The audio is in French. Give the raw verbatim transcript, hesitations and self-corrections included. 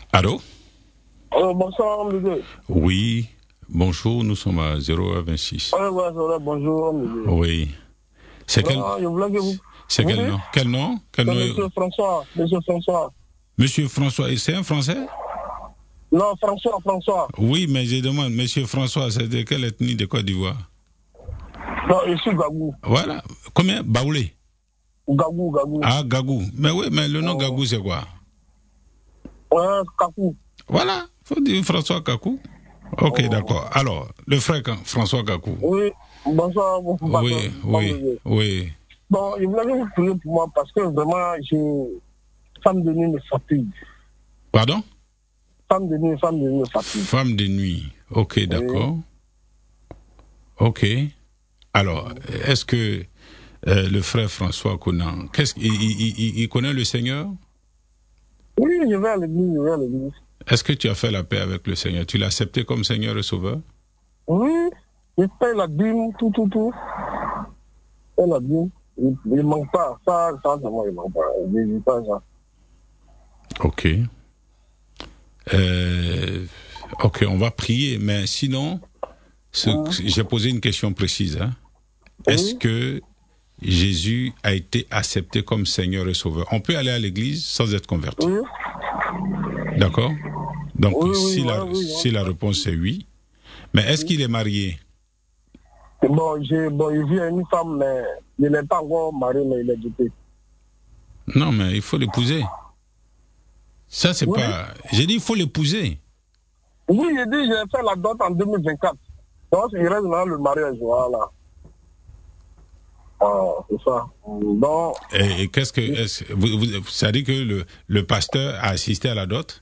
Allô? Euh, bonsoir, monsieur. Oui, bonjour, nous sommes à zéro un vingt-six. Ouais, ouais, ouais, bonjour, monsieur. Oui. C'est quel, Ah, je voulais que vous... c'est vous quel dites? nom? Quel nom? Quel C'est nom? monsieur François, monsieur François. Monsieur François, et c'est un Français? Non, François, François. Oui, mais je demande, monsieur François, c'est de quelle ethnie de Côte d'Ivoire? Non, je suis Gagou. Voilà. Combien? Baoulé? Gagou, Gagou. Ah, Gagou. Mais oui, mais le nom Oh. Gagou, c'est quoi? Ouais, Kakou. Voilà. Faut dire François Kakou. Ok, Oh. d'accord. Alors, le frère François Kakou. Oui, bonsoir, bon, Oui, pardon, oui, monsieur. oui. Bon, je voulais que vous priez pour moi parce que vraiment, je... Femme de nuit me fatigue. Pardon? Femme de nuit, femme de nuit me fatigue. Femme de nuit. Ok, d'accord. Oui. Ok. Alors, est-ce que euh, le frère François Conan, qu'est-ce qu'il il, il, il connaît le Seigneur? Oui, je vais à l'église, je vais à l'église. Est-ce que tu as fait la paix avec le Seigneur? Tu l'as accepté comme Seigneur et Sauveur? Oui, je paye la dîme, tout, tout, tout. Je paye la dîme. Il ne manque pas. Ça, ça, ça, moi, il ne manque pas. Je dis pas ça. Ok. Euh, ok, on va prier, mais sinon, ce, Oui. j'ai posé une question précise. Hein. Oui. Est-ce que Jésus a été accepté comme Seigneur et Sauveur? On peut aller à l'église sans être converti. Oui. D'accord? Donc, Oui, oui, si, ouais, la, oui, si ouais. la réponse est oui, mais est-ce qu'il est marié? Bon, j'ai, bon, il vit à une femme, mais il n'est pas encore marié, mais il est doté. Non, mais il faut l'épouser. Ça, c'est Oui. pas... J'ai dit, il faut l'épouser. Oui, j'ai dit, j'ai fait la dot en deux mille vingt-quatre. Donc, il reste dans le mariage, voilà. Ah, c'est ça. Donc... Et, et qu'est-ce que... Est-ce, vous, vous, ça dit que le, le pasteur a assisté à la dot?